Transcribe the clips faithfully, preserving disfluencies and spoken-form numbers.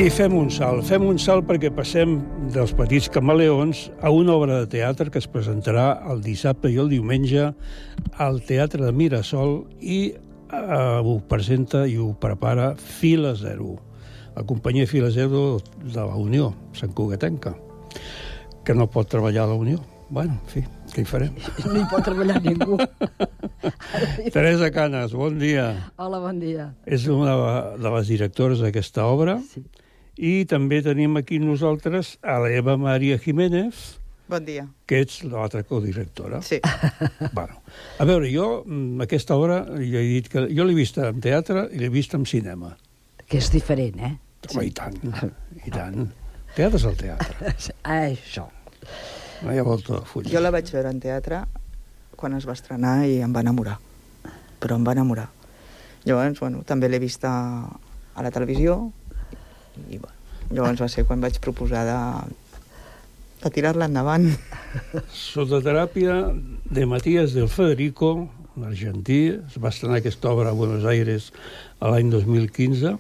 I fem un salt. Fem un salt perquè passem dels Petits Camaleons a una obra de teatre que es presentarà el dissabte i el diumenge al Teatre de Mirasol i eh, ho presenta i ho prepara Fila Zero, la companyia Fila Zero de la Unió, Sant Cugatenca, que no pot treballar a la Unió. Bueno, en fi, què hi farem? No hi pot treballar ningú. Teresa Canes, bon dia. Hola, bon dia. És una de les directores d'aquesta obra. Sí. I també tenim aquí nosaltres a l'Eva Maria Jiménez. Bon dia. Que ets l'altra codirectora. Sí. Bueno, a veure, jo aquesta obra, ja he dit que jo l'he vista en teatre i l'he vista en cinema. Que és diferent, eh? Home, i tant, i tant. Teatre és el teatre. Això. No hi ha volta de fulla. Jo la vaig veure en teatre quan es va estrenar i em va enamorar. Però em va enamorar. Llavors, bueno, també l'he vista a la televisió i, bueno, llavors va ser quan vaig proposar de, de tirar-la endavant. Sota teràpia de Matías del Federico, un argentí, es va estrenar aquesta obra a Buenos Aires l'any dos mil quinze,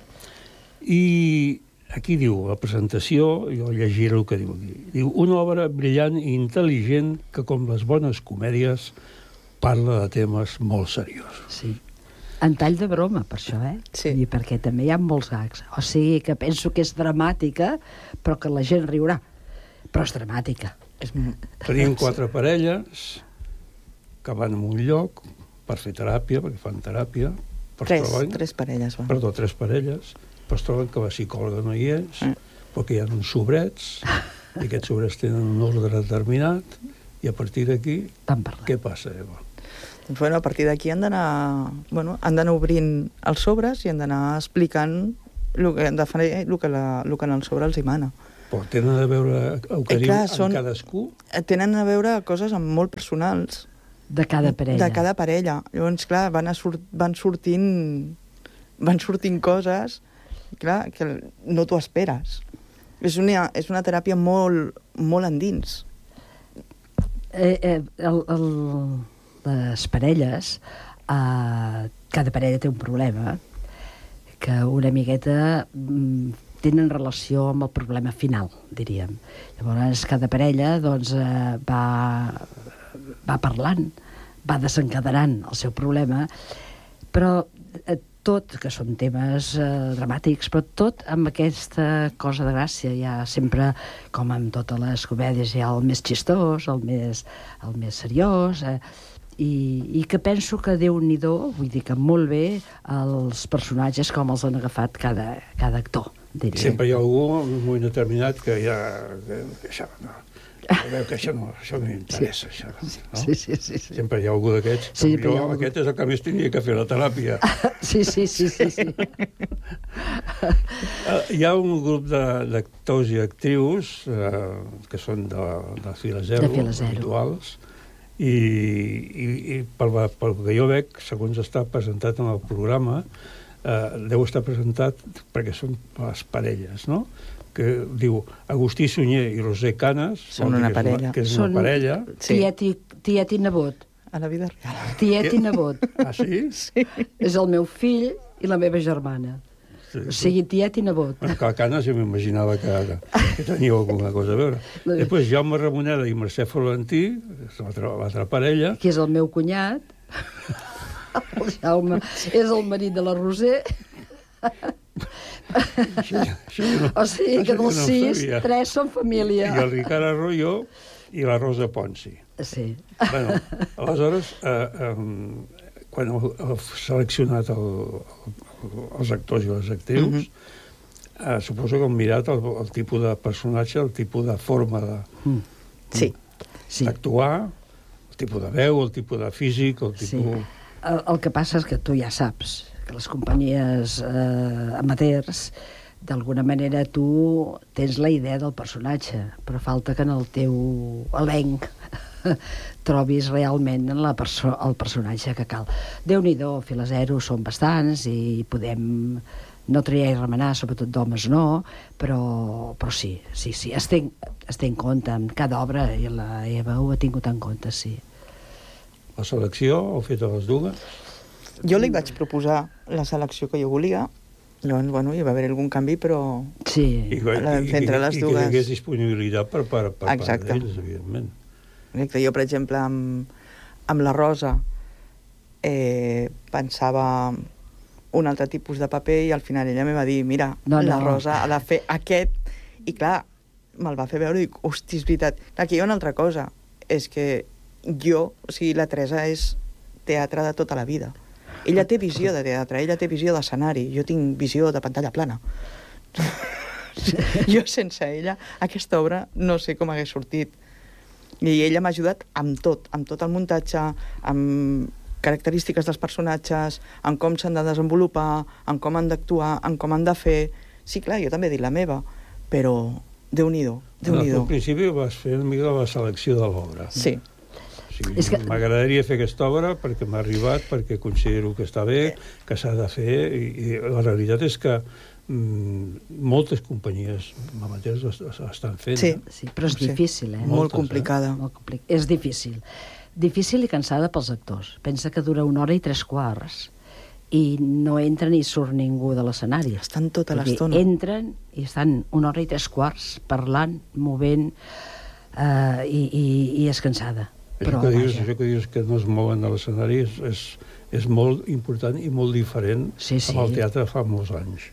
i aquí diu, la presentació, jo llegiré el que diu aquí. Diu, una obra brillant i intel·ligent que, com les bones comèdies, parla de temes molt seriosos. Sí. En tall de broma, per això, eh? Sí. I perquè també hi ha molts gags. O sigui, que penso que és dramàtica, però que la gent riurà. Però és dramàtica. És... Tenim quatre parelles que van a un lloc per fer teràpia, perquè fan teràpia. Tres, tres parelles van. Perdó, tres parelles. Però es troben que la psicòloga no hi és, eh. perquè hi ha uns sobrets, i aquests sobrets tenen un ordre determinat, i a partir d'aquí, què passa, Eva? Doncs, bueno, a partir d'aquí han d'anar bueno, han d'anar obrint els sobres i han d'anar explicant el que han de fer, el que, la, el que en el sobre els hi mana. Però tenen a veure el que eh, clar, diu són, cadascú? Tenen a veure coses molt personals. De cada parella. De cada parella. Llavors, clar, van, a sur van sortint van sortint coses clar, que no t'ho esperes. És una, és una teràpia molt, molt endins. Eh, eh, el, el, les parelles, eh, cada parella té un problema, que una miqueta mm, tenen relació amb el problema final, diríem. Llavors, cada parella doncs, eh, va, va parlant, va desencadenant el seu problema, però eh, tot, que són temes eh, dramàtics, però tot amb aquesta cosa de gràcia. Hi ha sempre, com en totes les comèdies, hi ha el més xistós, el més, el més seriós, eh, i, i que penso que Déu-n'hi-do, vull dir que molt bé els personatges com els han agafat cada, cada actor, diria. Sempre hi ha algú en un moment determinat que ja... Que, que això, no. Veu que això no, això no m'interessa, sí. Això, no? Sí, sí, sí, sí. Sempre hi ha algú d'aquests. Sí, jo, algú... Aquest és el que més tenia que fer la teràpia. Sí, sí, sí, sí, sí. Hi ha un grup d'actors i actrius eh, que són de, de Fila Zero, de Fila Zero. Habituals, i, i, i pel, pel que jo veig, segons està presentat en el programa, eh, deu estar presentat perquè són les parelles, no? Que diu Agustí Sunyer i Roser Canes, són una parella. Que és són una parella. Sí. Tiet, i, tiet i nebot. A la vida real. Tiet i nebot. Ah, sí? Sí. És el meu fill i la meva germana. Sí, sí. O sigui, tiet i nebot. Bueno, que a Canes jo m'imaginava que, que teníeu alguna cosa a veure. Després Jaume Ramoneda i Mercè Florentí, l'altra parella. Que és el meu cunyat. El Jaume és el marit de la Roser. Això, això no, o sigui que dels no sis, tres són família. I el Ricard Arroyo i la Rosa Ponsi. Sí. Bueno, aleshores, eh, eh, quan heu seleccionat el, el, els actors i les actrius, uh -huh. eh, suposo que heu mirat el, el tipus de personatge, el tipus de forma de, mm. sí. d'actuar, el tipus de veu, el tipus de físic, el tipus... Sí. El, el que passa és que tu ja saps que les companyies eh, amateurs, d'alguna manera tu tens la idea del personatge, però falta que en el teu elenc trobis realment la perso el personatge que cal. Déu-n'hi-do, Fila Zero són bastants i podem no triar i remenar, sobretot d'homes no, però, però sí, sí, sí, es té, es té en compte en cada obra, i la Eva ho ha tingut en compte, sí. La selecció heu fet a les dues? Jo li vaig proposar la selecció que jo volia Llavors, bueno, hi va haver algun canvi, però... Sí. I, que- La vam i, fer entre i, les i que hi dues. hagués disponibilitat per, per, per part Exacte. d'ells, evidentment. Exacte. Jo, per exemple, amb, amb la Rosa eh, pensava un altre tipus de paper i al final ella me va dir, mira, No, la no. Rosa ha de fer aquest. I clar, me'l va fer veure i dic, hosti, és veritat. Clar, aquí hi ha una altra cosa. És que jo, o sigui, la Teresa és teatre de tota la vida. Ella té visió de teatre, ella té visió d'escenari. Jo tinc visió de pantalla plana. Jo sense ella, aquesta obra no sé com hagués sortit. I ella m'ha ajudat amb tot, amb tot el muntatge, amb característiques dels personatges, en com s'han de desenvolupar, en com han d'actuar, en com han de fer... Sí, clar, jo també he dit la meva, però Déu-n'hi-do, Déu-n'hi-do. Al principi vas fer una mica la selecció de l'obra. Sí. O sigui, És que- m'agradaria fer aquesta obra perquè m'ha arribat, perquè considero que està bé, que s'ha de fer, i, i la realitat és que mm, moltes companyies amateurs es- es- estan fent. Sí. eh? Sí, però és Sí. difícil, eh? Molt Moltes, complicada. Molt compli... És difícil. Difícil i cansada pels actors. Pensa que dura una hora i tres quarts i no entra ni surt ningú de l'escenari. Estan tota Perquè l'estona. entren i estan una hora i tres quarts parlant, movent, eh, i, i, i és cansada. Això, Però, que dius, vaja, això que dius que no es mouen de l'escenari és, és, és molt important i molt diferent Sí, sí. amb el teatre fa molts anys.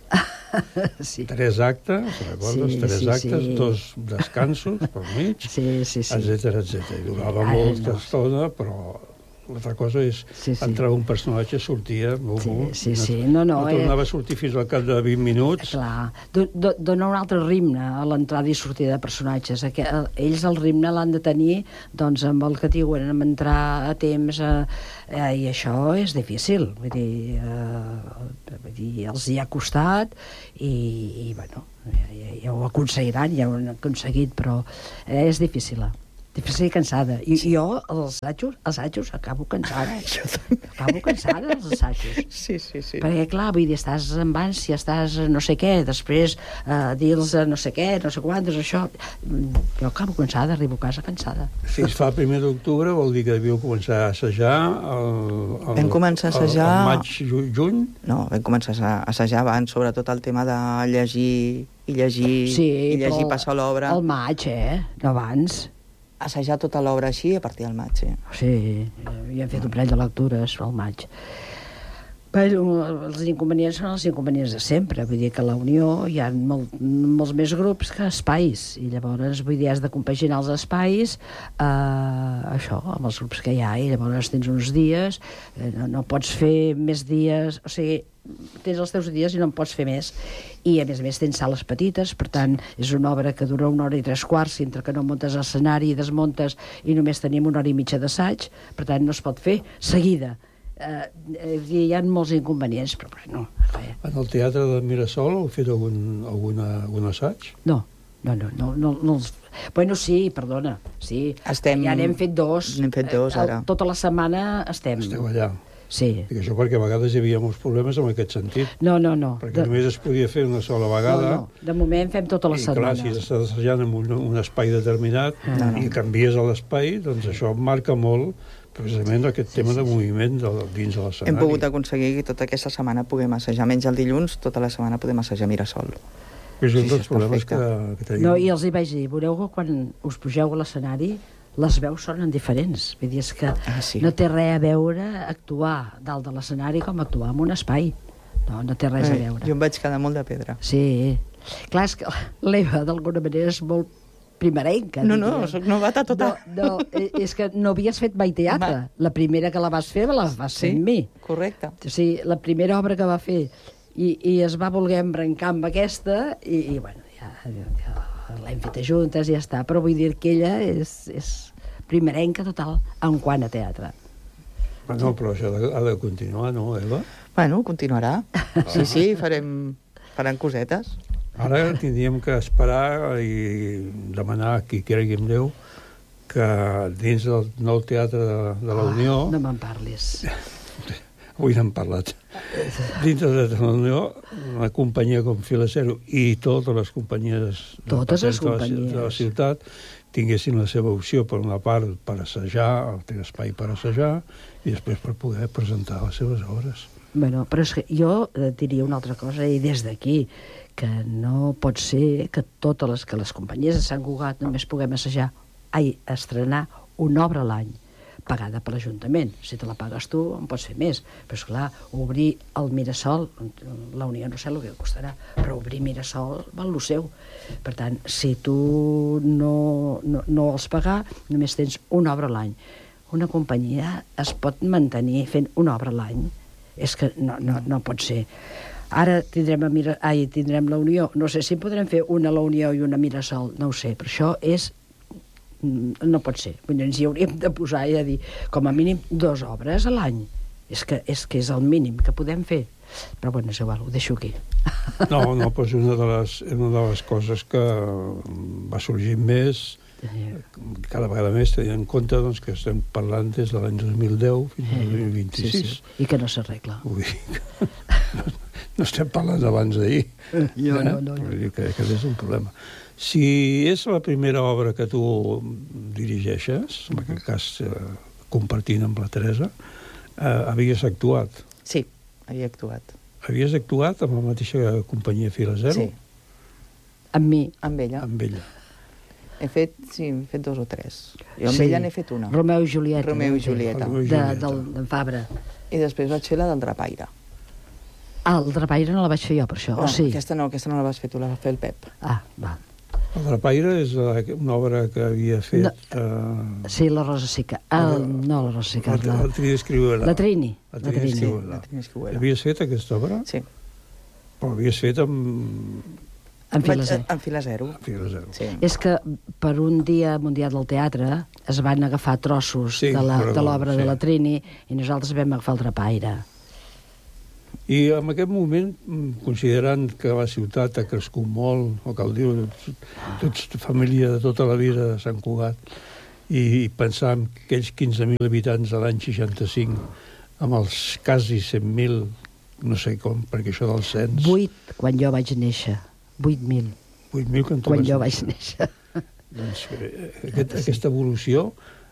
sí. Tres actes, recordes? Sí, Tres sí, actes, sí. dos descansos per mig, Sí, sí, sí. etcètera, etcètera. I durava Ara molta no. estona, però l'altra cosa és Sí, sí. entrar un personatge, sortia... No, Sí, sí, no, sí. No, no, no eh, tornava a sortir fins al cap de vint minuts. Clar, do, do, dona un altre ritme a l'entrada i sortida de personatges. Aqu ells el ritme l'han de tenir doncs, amb el que diuen, amb entrar a temps, eh, eh, i això és difícil. Vull dir, eh, vull dir els hi ha costat i, i bueno, ja, ja, ja ho aconseguiran, ja ho han aconseguit, però eh, és difícil. Difícil i cansada. I jo, els assajos, assajos acabo cansada. Jo també. Acabo cansada, els assajos. Sí, sí, sí. Perquè, clar, vull dir, estàs amb ànsia, estàs no sé què, després eh, dir-los no sé què, no sé quantes, això... Mm, Jo acabo cansada, arribo a casa cansada. Si es fa el primer d'octubre vol dir que devíeu començar a assajar el, el, Vam començar a assajar- el, el maig, ju- juny. No, vam començar a assajar abans, sobretot el tema de llegir i llegir, Sí, i llegir però passar l'obra. al maig, eh? No abans. Assajar tota l'obra així a partir del maig, sí. Sí, ja hem fet un parell de lectures al maig. Però els inconvenients són els inconvenients de sempre. Vull dir que a la Unió hi ha molt, molts més grups que espais. I llavors, vull dir, has de compaginar els espais, eh, això, amb els grups que hi ha. I llavors tens uns dies, eh, no, no pots fer més dies... O sigui, tens els teus dies i no en pots fer més. I, a més a més, tens sales petites, per tant, és una obra que dura una hora i tres quarts, entre que no muntes l'escenari i desmuntes, i només tenim una hora i mitja d'assaig, per tant, no es pot fer seguida. Eh, eh, hi ha molts inconvenients, però bueno, res. En el teatre de Mirasol heu fet algun, alguna, algun assaig? No, no, no, no, no, no els... Bueno, sí, perdona, sí. Estem- Ja n'hem fet dos. n'hem fet dos, Eh, el- ara. Tota la setmana estem. Esteu allà. Sí. Dic això perquè a vegades hi havia molts problemes en aquest sentit, No, no, no. perquè només es podia fer una sola vegada. no, no. De moment fem tota la I setmana. clar, si estàs assajant en un, un espai determinat No, no. i canvies a l'espai, doncs això marca molt precisament aquest tema de moviment de, dins de l'escenari. Hem pogut aconseguir que tota aquesta setmana puguem assajar, menys el dilluns, tota la setmana podem assajar a Mirasol. És un Sí, dels sí, és problemes que, perfecte. que tenim. No, i els hi vaig dir, veureu que quan us pugeu a l'escenari les veus sonen diferents. Vull dir, és que Ah, sí. no té res a veure actuar dalt de l'escenari com actuar en un espai. No, no té res a Eh, veure. jo em vaig quedar molt de pedra. Sí. Clar, és que l'Eva, d'alguna manera, és molt primerenca. No, no, diria. soc novata tota. No, no, eh, és que no havies fet mai teatre. Va. La primera que la vas fer, la vas fer amb mi. Correcte. O sigui, la primera obra que va fer i, i es va voler embrancar amb aquesta i, i bueno, ja, ja l'hem feta juntes i ja està, però vull dir que ella és, és primerenca total en quant a teatre. No, però això ha de, ha de continuar, no, Eva? Bueno, continuarà. Sí, sí, farem, farem cosetes. Ara tindríem que esperar i demanar a qui cregui en Déu que dins del nou teatre de, de la Unió, No me'n parlis. avui n'hem parlat, dins del teatre de la Unió, una companyia com Filacero i totes les companyies de Totes les patents de la, companyies. de la ciutat tinguessin la seva opció, per una part per assajar, el té espai per assajar, i després per poder presentar les seves obres. Bueno, però és que jo diria una altra cosa, i des d'aquí, que no pot ser que totes les, que les companyies de Sant Cugat només puguem assajar, ai, estrenar una obra a l'any, pagada per l'Ajuntament. Si te la pagues tu, en pots fer més. Però, esclar, obrir el Mirasol, la Unió no sé el que costarà, però obrir Mirasol val lo seu. Per tant, si tu no, no, no vols pagar, només tens una obra a l'any. Una companyia es pot mantenir fent una obra a l'any. És que no, no, no pot ser. Ara tindrem, a Mira... Ai, tindrem la Unió. No sé si podrem fer una a la Unió i una a Mirasol. No ho sé, però això és... no pot ser. Ens hi hauríem de posar i de dir, com a mínim, dues obres a l'any. És que, és que és el mínim que podem fer. Però, bueno, és igual, ho deixo aquí. No, no, doncs una de les, una de les coses que va sorgir més, cada vegada més, tenint en compte doncs, que estem parlant des de l'any dos mil deu fins al dos mil vint-i-sis. Sí, sí. I que no s'arregla. Vull dir que no, no estem parlant d'abans d'ahir. No, no, no. Vull dir que, que és un problema. Si és la primera obra que tu dirigeixes, en aquest cas eh, compartint amb la Teresa, eh, havies actuat. Sí, havia actuat. Havies actuat amb la mateixa companyia Fila Zero? Sí. Amb mi. Amb ella. Amb ella. He fet, sí, he fet dos o tres. Jo amb Sí. ella n'he fet una. Romeu i Julieta. Romeu i Julieta. Romeu i De, Julieta. del, d'en Fabra. I després vaig fer la del Drapaire. Ah, el Drapaire no la vaig fer jo, per això. No, o sí? aquesta no, aquesta no la vas fer tu, la va fer el Pep. Ah, va. El Drapaire és eh, una obra que havia fet... No. Eh, Sí, la Rosa Sica. Ah, La- no, la Rosa Sica. la, La, la Trini Escriuela. la Trini. La La Trini Trini. Escriuela. La Trini Escriuela. Havies fet aquesta obra? Sí. Però l'havies fet amb... En Vaig, fila zero. en fila zero. amb Fila Zero. Sí. És que per un dia mundial del teatre es van agafar trossos Sí, de la- però- de l'obra sí. de la Trini i nosaltres vam agafar el Drapaire. I en aquest moment, mm, considerant que la ciutat ha crescut molt, o cal dir, tots família de tota la vida de Sant Cugat, i pensar en aquells quinze mil habitants de l'any seixanta-cinc, amb els quasi cent mil, no sé com, perquè això del cens... Vuit quan jo vaig néixer. Vuit mil. vuit mil quan tu Quan vas jo néixer. vaig néixer. Doncs, eh, aquest, aquesta evolució,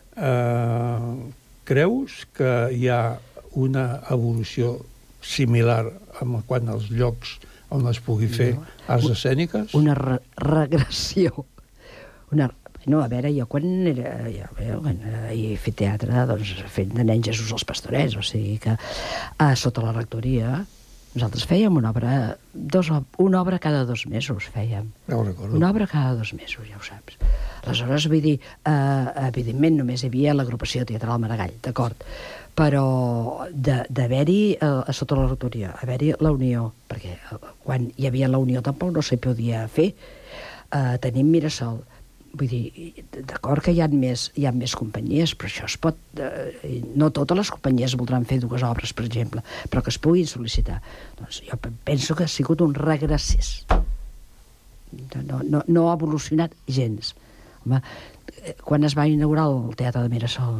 eh, creus que hi ha una evolució similar amb quant als llocs on es pugui fer No. arts escèniques? Una re regressió. Una... No, a veure, jo quan era... Jo, quan he fet teatre, doncs, fent de nen Jesús els Pastorets, o sigui que a, sota la rectoria nosaltres fèiem una obra, dos, una obra cada dos mesos fèiem. Ja ho recordo. Una obra cada dos mesos, ja ho saps. Aleshores, vull dir, eh, evidentment només hi havia l'agrupació teatral Maragall, d'acord, però d'haver-hi, eh, sota la rectoria, haver-hi la Unió, perquè eh, quan hi havia la Unió tampoc no se podia fer, eh, tenim Mirasol, vull dir, d'acord que hi ha més, hi ha més companyies, però això es pot... Eh, no totes les companyies voldran fer dues obres, per exemple, però que es puguin sol·licitar. Doncs jo penso que ha sigut un regressís. No, no, no ha evolucionat gens. Home, quan es va inaugurar el Teatre de Mirasol?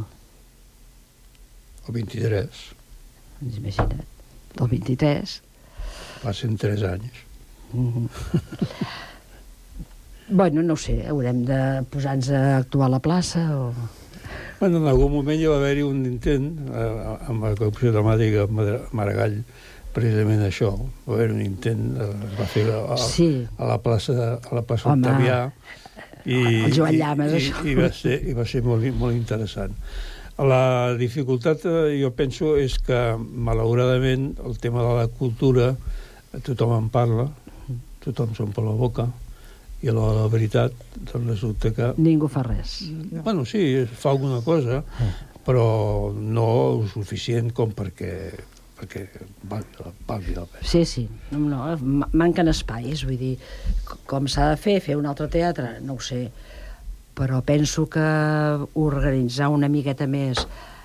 El vint-i-tres. Doncs imagina't. Del vint-i-tres. Passen tres anys. Mm-hmm. Bueno, no ho sé, haurem de posar-nos a actuar a la plaça o... Bueno, en algun moment hi va haver-hi un intent eh, amb la corporació dramàtica Maragall, precisament això. Va haver un intent, eh, es va fer a, a, Sí. a la plaça, a la plaça Home, Octavià. I, el Joan Llames, i, això. I, i va ser, i va ser molt, molt interessant. La dificultat, eh, jo penso, és que, malauradament, el tema de la cultura, tothom en parla, tothom s'omple la boca, i a l'hora de la veritat doncs resulta que... Ningú fa res. No. Bueno, sí, fa alguna cosa, però no suficient com perquè, perquè valgui, valgui la pena. Sí, sí. No, no, manquen espais, vull dir, com s'ha de fer, fer un altre teatre, no ho sé, però penso que organitzar una miqueta més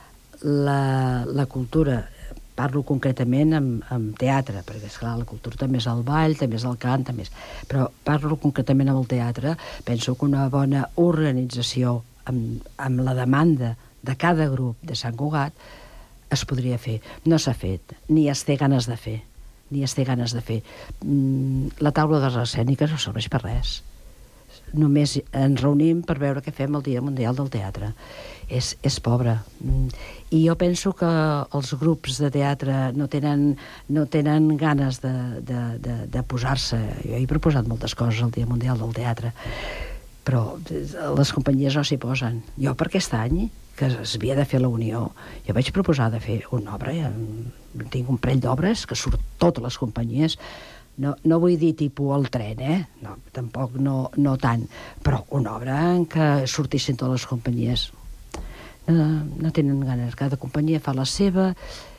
la, la cultura, parlo concretament amb, amb teatre, perquè, esclar, la cultura també és el ball, també és el cant, també és... Però parlo concretament amb el teatre, penso que una bona organització amb, amb la demanda de cada grup de Sant Cugat es podria fer. No s'ha fet, ni es té ganes de fer, ni es té ganes de fer. Mm, la taula de les escèniques no serveix per res. només ens reunim per veure què fem el Dia Mundial del Teatre. És, és pobre. I jo penso que els grups de teatre no tenen, no tenen ganes de, de, de, de posar-se. Jo he proposat moltes coses al Dia Mundial del Teatre, però les companyies no s'hi posen. Jo per aquest any, que es havia de fer la Unió, jo vaig proposar de fer una obra, ja tinc un parell d'obres que surt totes les companyies. No, no vull dir tipus el tren, eh? No, tampoc no, no tant, però una obra en què sortissin totes les companyies. No, no tenen ganes, cada companyia fa la seva,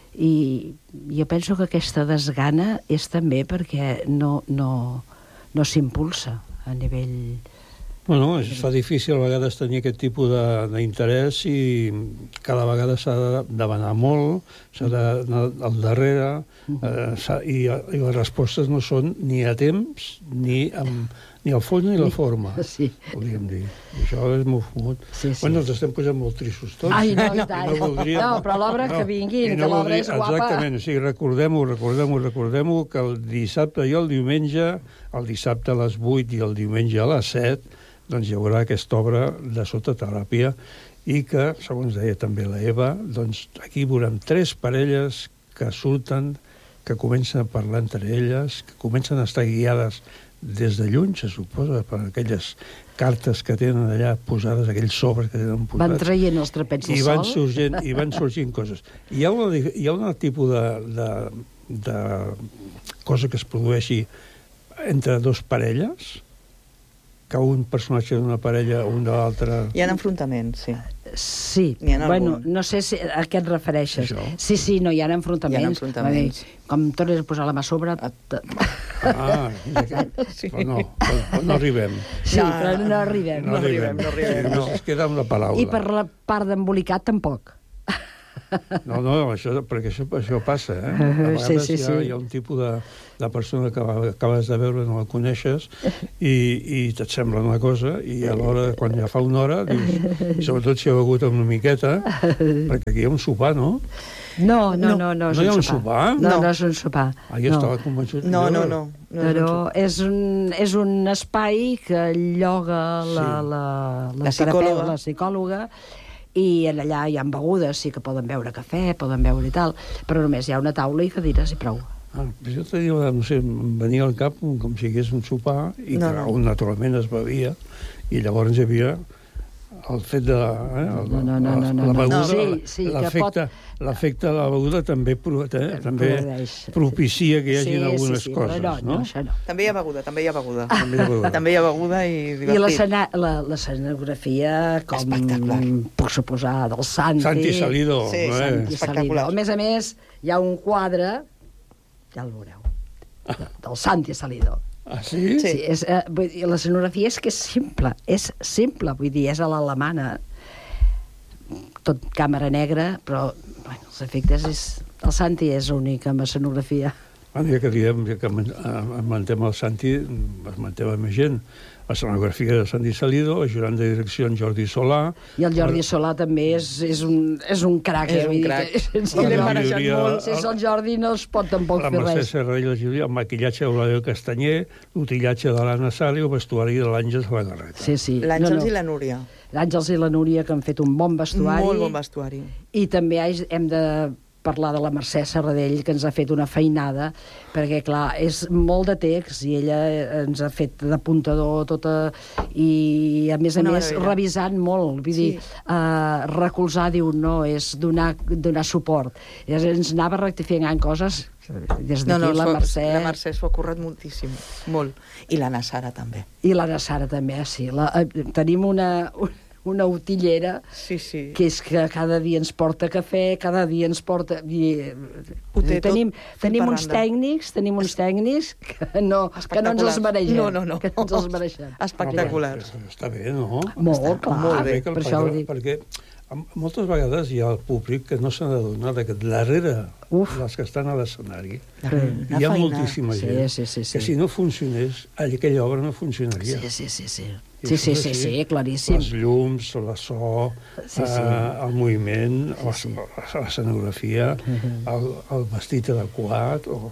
i jo penso que aquesta desgana és també perquè no, no, no s'impulsa a nivell... Bueno, es fa difícil a vegades tenir aquest tipus d'interès i cada vegada s'ha de demanar molt, s'ha d'anar al darrere, eh, i, i les respostes no són ni a temps, ni, amb, ni al fons ni la forma, sí. podríem dir. I això és molt fumut. Sí, sí. Bueno, ens estem posant molt tristos tots. Ai, no, i tant. No, voldria, no, però l'obra no, que vinguin, no que l'obra és guapa. Exactament, sí, recordem-ho, recordem-ho, recordem-ho, que el dissabte i el diumenge, el dissabte a les vuit i el diumenge a les set, doncs hi haurà aquesta obra de sototeràpia i que, segons deia també la Eva, doncs aquí veurem tres parelles que surten, que comencen a parlar entre elles, que comencen a estar guiades des de lluny, se suposa, per aquelles cartes que tenen allà posades, aquells sobres que tenen posats. Van traient els trapets del i van sol. Sorgint, I van sorgint coses. Hi ha, una, hi ha un tipus de, de, de cosa que es produeixi entre dos parelles, que un personatge d'una parella o un de l'altre... Hi ha enfrontaments, sí. Sí, ha bueno, algun. no sé si, a què et refereixes. Això. Sí, sí, no, hi ha enfrontaments. Hi ha enfrontaments. Dir, com tornes a posar la mà a sobre... Ah, sí. Però no, però no arribem. Sí, No, però no arribem. no arribem, no arribem. No, es queda amb la paraula. I per la part d'embolicat, tampoc. No, no, això, perquè això, això passa, eh? A Uh, vegades sí, sí, hi, ha, sí. hi ha un tipus de, de persona que acabes de veure, no la coneixes, i, i et sembla una cosa, i alhora, quan ja fa una hora, dius, i sobretot si ha begut una miqueta, perquè aquí hi ha un sopar, no? No, no, no, No. no, és No hi ha un un sopar. sopar? No, No. no és un sopar. Ah, ja no. estava convençut. No, Jo- no, no. no és Però un- és un, és un espai que lloga la, Sí. la, La psicòloga. la psicòloga, i allà hi ha begudes, sí que poden beure cafè, poden beure i tal, però només hi ha una taula i cadires i prou. Ah, jo tenia, no sé, em venia al cap com, com si hi hagués un sopar, i No, que no. on naturalment es bevia, i llavors hi havia el fet de... Eh, el, No, no, no, no, no, la no. beguda, Sí, sí, que l'efecte l'efecte de la beguda també, pro, eh, també Produeix. propicia que hi hagi Sí, sí, algunes sí, coses, però no, no? no, això no. També hi ha beguda, també hi ha beguda. També hi ha beguda. També hi ha beguda i I divertit. l'escena- la, l'escenografia, com Espectacular. puc suposar, del Santi. Santi Salido, Sí, no és? Santi Espectacular. Salido. A més a més, hi ha un quadre, ja el veureu, del Santi Salido. Ah, sí? Sí. Sí, és, eh, vull dir, l'escenografia és que és simple, és simple, vull dir, és a l'alemana, tot càmera negra, però bueno, els efectes és... El Santi és únic amb escenografia. Bueno, ja que diem, ja que esmentem el Santi, esmentem a més gent. L'escenografia de Santi Salido, ajudant de direcció en Jordi Solà. I el Jordi Solà també és, és, un, és un crac. És eh, un vull dir crac. que sense I el l'hem Jordi- manejat molt. Sense el Jordi no es pot tampoc La fer Mercè res. Serra i la Júlia, el maquillatge d'Eulàlia Castanyer, l'utillatge de l'Anna Sali, el vestuari de l'Àngels Lagarreta. Sí, sí. L'Àngels no, no. i la Núria. L'Àngels i la Núria, que han fet un bon vestuari. Molt bon vestuari. I també hem de parlar de la Mercè Serradell, que ens ha fet una feinada, perquè, clar, és molt de text, i ella ens ha fet d'apuntador tota... I, a més a Una més, meravella. revisant molt. Vull Sí. dir, uh, recolzar, diu, no, és donar, donar suport. I ens anava rectificant coses des d'aquí, No, no, la s'ho- Mercè... la Mercè s'ho ha currat moltíssim, molt. I l'Anna Sara també. I l'Anna Sara també, sí. La, eh, tenim una, una utillera Sí, sí. que és que cada dia ens porta cafè, cada dia ens porta... I, Ho té tot tenim fil tenim per uns randa. tècnics, tenim uns tècnics que no, que no ens els Espectaculars. mereixem. No, no, no. Que no ens els mereixem. Espectaculars. Home, està bé, no? Molt, clar, molt bé, que el- per això ho perquè, dic. perquè am- moltes vegades hi ha el públic que no se n'adona que darrere Uf. les que estan a l'escenari Una hi ha feina. moltíssima Sí, gent sí, sí, sí. que si no funcionés, aquella obra no funcionaria. Sí, sí, sí, sí. I Sí, això sí, és sí, així. sí, claríssim. Les llums, la so, Sí, sí. eh, el moviment, Sí, sí. la- l'escenografia, el, el vestit adequat, o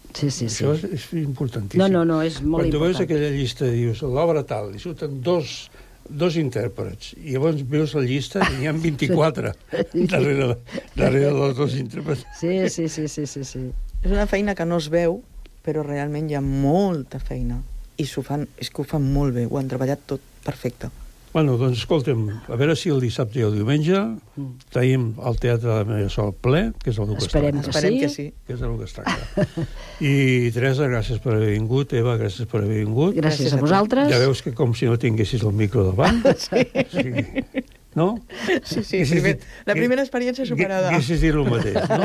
Sí, sí, sí. Això és, és importantíssim. No, no, no, és molt Quan tu veus important. aquella llista, dius, l'obra tal, i surten dos, dos intèrprets, i llavors veus la llista i n'hi ha vint-i-quatre darrere, darrere dels dos intèrprets. Sí, sí, sí, sí, sí, sí. És una feina que no es veu, però realment hi ha molta feina. I s'ho fan, és que ho fan molt bé, ho han treballat tot perfecte. Bueno, doncs escolta'm, a veure si el dissabte i el diumenge tenim el Teatre de Mirasol ple, que és el que es Esperem tracta. que Esperem sí. que sí. Que és el que es tracta. I Teresa, gràcies per haver vingut. Eva, gràcies per haver vingut. Gràcies Gràcies a a tu. vosaltres. Ja veus que com si no tinguessis el micro davant. Sí. sí. No? Sí, sí, Haguessis primer, dit- la primera experiència superada. Haguessis dit el mateix, no?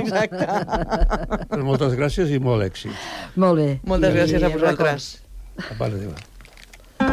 Exacte. Moltes gràcies i molt èxit. Molt bé. Moltes I gràcies a records. vosaltres. A part de